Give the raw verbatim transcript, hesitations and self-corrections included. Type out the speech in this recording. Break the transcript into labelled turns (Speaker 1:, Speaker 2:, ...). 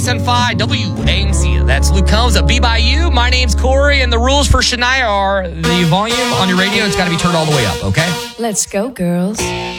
Speaker 1: ninety-seven point five W A M C. That's Luke Combs of Be By You. My name's Corey, and the rules for Shania are the volume on your radio, it's got to be turned all the way up, okay?
Speaker 2: Let's go, girls.